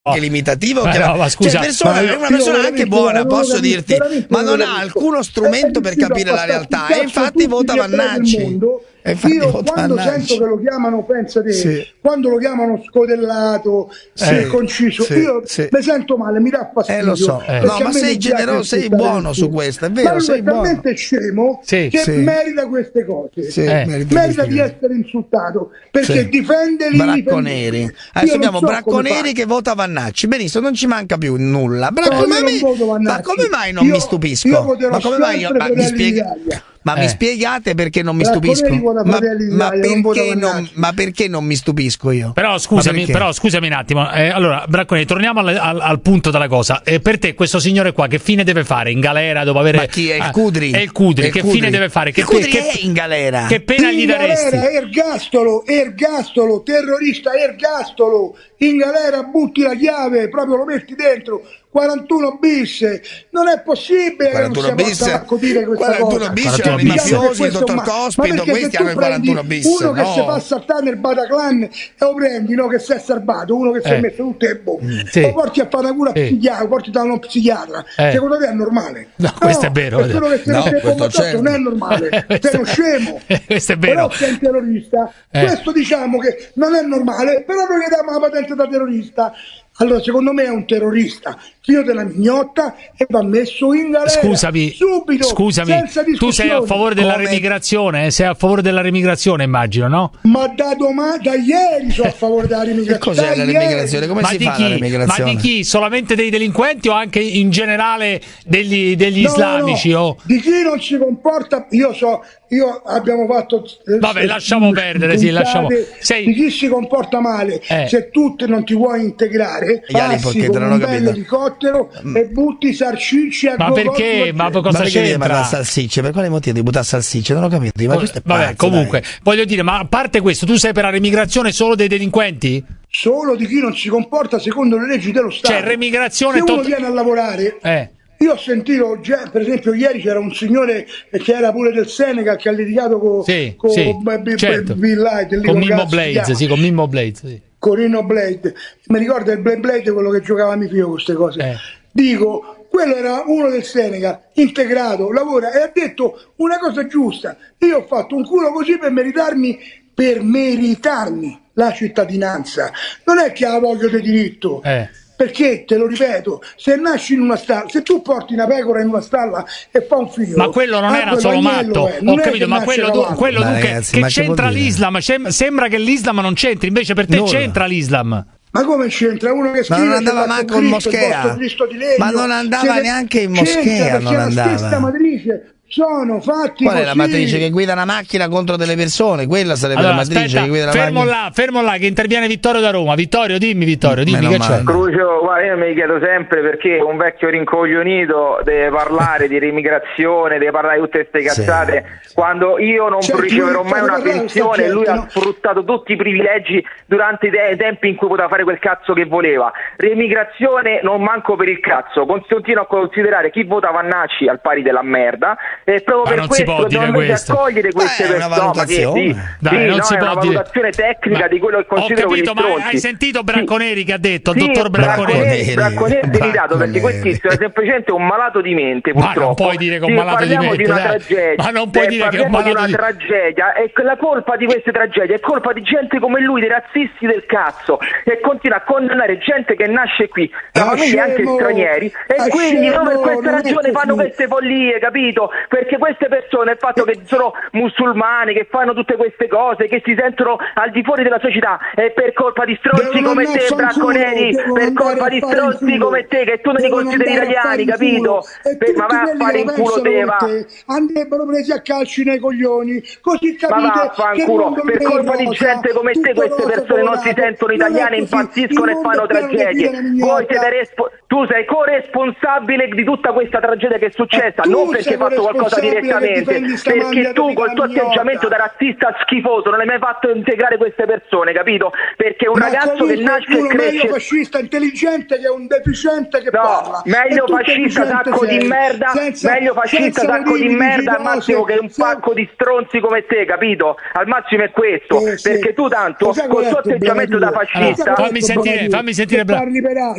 Che limitativo, ma scusa, è una persona anche buona, posso dirti, ma non ha alcuno strumento per capire la realtà e infatti vota Vannacci. Io quando sento che lo chiamano, pensa te, quando lo chiamano scodellato, circonciso, io mi sento male, mi dà fastidio. Lo so, no, ma sei generoso, sei buono su questo, è vero, sei buono. Ma lui è talmente scemo che merita queste cose, merita di essere insultato, perché difende Bracconeri. Adesso abbiamo Bracconeri che vota Vannacci, benissimo, non ci manca più nulla. Ma come mai non mi stupisco? Ma come mai Ma mi spiegate perché non mi stupisco? Ma perché non mi stupisco io? Però scusami un attimo. Allora, Bracconi, torniamo al punto della cosa. Per te questo signore qua che fine deve fare? In galera dopo avere... Ma chi è? Il Cudri? È il Cudri. Che fine deve fare? Il Cudri è in galera. Che pena gli daresti? Ergastolo, terrorista, ergastolo. In galera butti la chiave, proprio lo metti dentro. 41 bis, non è possibile che non sia possa accudire questa 41 bis, erano i mafiosi, il dottor Cospito, questi hanno il 41 bis. Uno che si fa saltare nel Bataclan e lo prendi, no, che si è salvato, uno che si è messo tutte le bombe, lo porti a fare una cura psichiatrica, porti da uno psichiatra, secondo te è normale? No, questo è vero. Quello che si mette il bombo non è normale, sei uno scemo. Questo è vero. Però sei un terrorista, questo diciamo che non è normale, però noi gli diamo la patente da terrorista. Allora, secondo me è un terrorista, figlio della mignotta, e va messo in galera subito, senza discussione. Tu sei a favore della remigrazione? Sei a favore della remigrazione, immagino, no? Ma da ieri sono a favore della remigrazione. Che cos'è la remigrazione? Come si fa la remigrazione? Ma di chi? Solamente dei delinquenti o anche in generale degli islamici? No. Di chi non si comporta, io abbiamo fatto... Vabbè, lasciamo perdere, lasciamo. Di chi si comporta male, se tu non ti vuoi integrare, passi con un bel elicottero e butti salsicce a Ma perché? Ma cosa c'entra? Salsicce? Per quale motivo di buttare salsicce? Non ho capito. Ma questo è pazzo, vabbè, comunque, voglio dire, ma a parte questo, tu sei per la remigrazione solo dei delinquenti? Solo di chi non si comporta secondo le leggi dello Stato. Cioè, remigrazione... Se uno viene a lavorare... Io ho sentito già, per esempio, ieri c'era un signore che era pure del Senegal che ha litigato con Mimmo Blades, con Mimmo Blades, con Rino Blade. Mi ricorda il Blade, quello che giocava mio figlio con queste cose. Dico, quello era uno del Senegal, integrato, lavora, e ha detto una cosa giusta. Io ho fatto un culo così per meritarmi la cittadinanza. Non è che la voglio di diritto. Perché, te lo ripeto, se nasci in una stalla, se tu porti una pecora in una stalla e fa un figlio... Ma quello non era solo matto, ho capito, ma quello ragazzi, che c'entra l'Islam? Sembra che l'Islam non c'entri, invece per te c'entra l'Islam. Ma come c'entra? Uno che scrive... Ma non andava manco in moschea. Ma non andava neanche in moschea, non andava. La stessa matrice. Sono fatti Qual così. È la matrice che guida una macchina contro delle persone? Quella sarebbe la matrice che guida la macchina. Fermo là che interviene Vittorio da Roma. Vittorio, dimmi che c'è. Crucio, guarda, io mi chiedo sempre perché un vecchio rincoglionito deve parlare di remigrazione, deve parlare di tutte queste cazzate, quando io non riceverò mai una pensione. Lui ha sfruttato tutti i privilegi durante i tempi in cui poteva fare quel cazzo che voleva. Remigrazione non manco per il cazzo, continuo a considerare chi vota Vannacci al pari della merda. E proprio per questo dobbiamo accogliere queste persone. Non si può una valutazione tecnica di quello che considero. Ho capito, ma hai sentito Bracconeri che ha detto? Il dottor Bracconeri è delicato perché quest'istio è semplicemente un malato di mente, purtroppo. Ma non puoi dire che è un malato di mente, di una tragedia. Ma non puoi dire che è un malato di una tragedia, e la colpa di queste tragedie è colpa di gente come lui, dei razzisti del cazzo, che continua a condannare gente che nasce qui, la famiglia anche stranieri, e quindi per questa ragione fanno queste follie, capito? Perché queste persone, il fatto che sono musulmani, che fanno tutte queste cose, che si sentono al di fuori della società, è per colpa di stronzi come te, Bracconeri, per colpa di stronzi come te, che tu non li consideri italiani, capito? Ma vai a fare in culo te, va. Andrebbero presi a calci nei coglioni, così capite? Ma va a fare in culo, per colpa di gente come te queste persone non si sentono italiane, impazziscono e fanno tragedie. Tu sei corresponsabile di tutta questa tragedia che è successa, non perché hai fatto qualcosa qualcosa direttamente, perché tu col tuo atteggiamento da razzista schifoso non hai mai fatto integrare queste persone, capito? Perché un ragazzo che nasce e cresce... meglio fascista intelligente che un deficiente che parla. Meglio fascista sacco di merda, meglio fascista sacco di merda al massimo che un pacco di stronzi come te, capito? Al massimo è questo, perché tu tanto col tuo atteggiamento da fascista... Fammi sentire parli per